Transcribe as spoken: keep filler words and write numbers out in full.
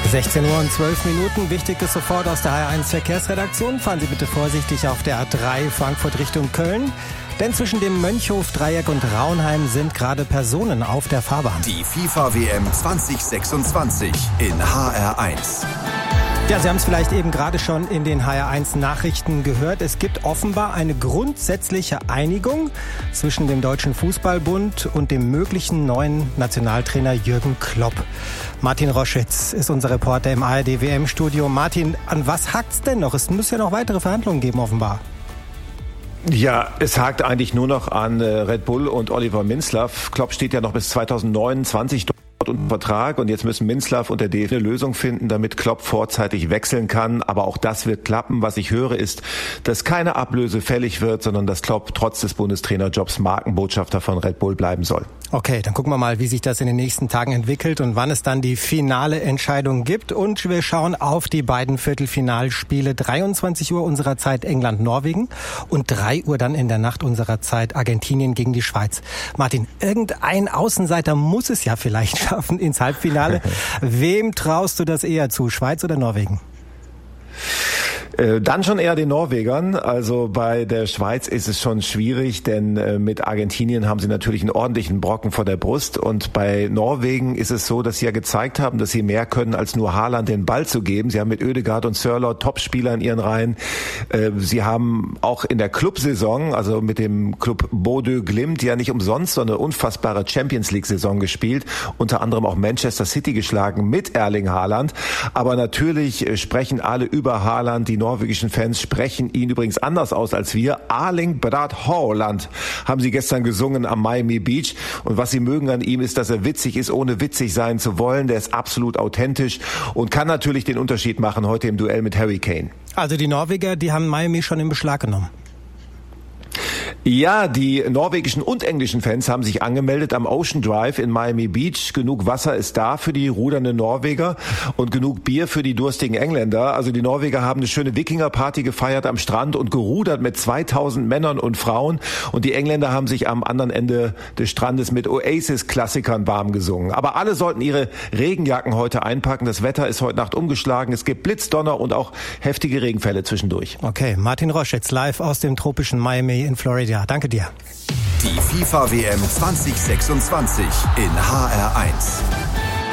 sechzehn Uhr und zwölf Minuten. Wichtig ist sofort aus der H R eins Verkehrsredaktion. Fahren Sie bitte vorsichtig auf der A drei Frankfurt Richtung Köln. Denn zwischen dem Mönchhof-Dreieck und Raunheim sind gerade Personen auf der Fahrbahn. Die FIFA-W M zwanzig sechsundzwanzig in H R eins. Ja, Sie haben es vielleicht eben gerade schon in den H R eins Nachrichten gehört. Es gibt offenbar eine grundsätzliche Einigung zwischen dem Deutschen Fußballbund und dem möglichen neuen Nationaltrainer Jürgen Klopp. Martin Roschitz ist unser Reporter im A R D W M-Studio. Martin, an was hakt's denn noch? Es muss ja noch weitere Verhandlungen geben, offenbar. Ja, es hakt eigentlich nur noch an Red Bull und Oliver Minzlaff. Klopp steht ja noch bis zweitausendneunundzwanzig dort unter Vertrag und jetzt müssen Minzlaff und der D F B eine Lösung finden, damit Klopp vorzeitig wechseln kann. Aber auch das wird klappen. Was ich höre, ist, dass keine Ablöse fällig wird, sondern dass Klopp trotz des Bundestrainerjobs Markenbotschafter von Red Bull bleiben soll. Okay, dann gucken wir mal, wie sich das in den nächsten Tagen entwickelt und wann es dann die finale Entscheidung gibt. Und wir schauen auf die beiden Viertelfinalspiele. dreiundzwanzig Uhr unserer Zeit England-Norwegen und drei Uhr dann in der Nacht unserer Zeit Argentinien gegen die Schweiz. Martin, irgendein Außenseiter muss es ja vielleicht schaffen ins Halbfinale. Wem traust du das eher zu, Schweiz oder Norwegen? Dann schon eher den Norwegern. Also bei der Schweiz ist es schon schwierig, denn mit Argentinien haben sie natürlich einen ordentlichen Brocken vor der Brust. Und bei Norwegen ist es so, dass sie ja gezeigt haben, dass sie mehr können, als nur Haaland den Ball zu geben. Sie haben mit Ødegaard und Sørloth Topspieler in ihren Reihen. Sie haben auch in der Clubsaison, also mit dem Club Bodø Glimt, ja nicht umsonst so eine unfassbare Champions-League-Saison gespielt. Unter anderem auch Manchester City geschlagen mit Erling Haaland. Aber natürlich sprechen alle über Haaland. Die norwegischen Fans sprechen ihn übrigens anders aus als wir. Erling Braut Haaland haben sie gestern gesungen am Miami Beach. Und was sie mögen an ihm ist, dass er witzig ist, ohne witzig sein zu wollen. Der ist absolut authentisch und kann natürlich den Unterschied machen heute im Duell mit Harry Kane. Also die Norweger, die haben Miami schon in Beschlag genommen. Ja, die norwegischen und englischen Fans haben sich angemeldet am Ocean Drive in Miami Beach. Genug Wasser ist da für die rudernden Norweger und genug Bier für die durstigen Engländer. Also die Norweger haben eine schöne Wikinger-Party gefeiert am Strand und gerudert mit zweitausend Männern und Frauen. Und die Engländer haben sich am anderen Ende des Strandes mit Oasis-Klassikern warm gesungen. Aber alle sollten ihre Regenjacken heute einpacken. Das Wetter ist heute Nacht umgeschlagen. Es gibt Blitz, Donner und auch heftige Regenfälle zwischendurch. Okay, Martin Roschitz live aus dem tropischen Miami in Florida. Ja, danke dir. Die FIFA-W M zwanzig sechsundzwanzig in H R eins.